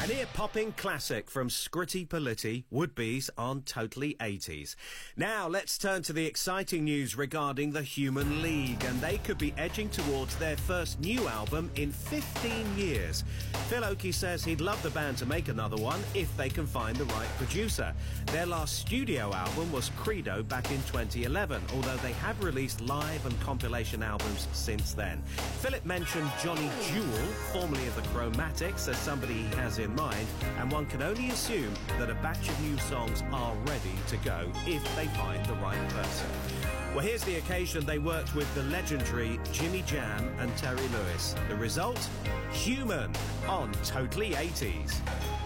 An ear-popping classic from Scritti Politti, Would-Be's on Totally 80s. Now, let's turn to the exciting news regarding the Human League, and they could be edging towards their first new album in 15 years. Phil Oakey says he'd love the band to make another one if they can find the right producer. Their last studio album was Credo back in 2011, although they have released live and compilation albums since then. Philip mentioned Johnny Jewel, formerly of the Chromatics, as somebody he has in mind, and one can only assume that a batch of new songs are ready to go if they find the right person. Well, here's the occasion they worked with the legendary Jimmy Jam and Terry Lewis. The result? Human on Totally 80s.